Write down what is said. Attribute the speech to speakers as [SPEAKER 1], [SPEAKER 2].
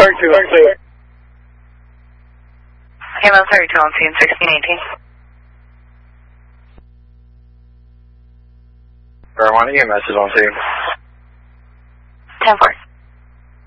[SPEAKER 1] 32 on scene.
[SPEAKER 2] Kilo 32 on scene, 1618.
[SPEAKER 3] Marijuana EMS is on scene.
[SPEAKER 2] 10-4.